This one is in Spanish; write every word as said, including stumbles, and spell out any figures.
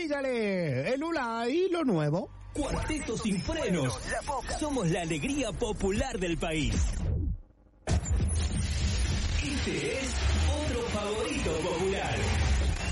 dígale, el hula y lo nuevo. Cuarteto Sin Frenos. Somos la alegría popular del país. Este es otro favorito popular.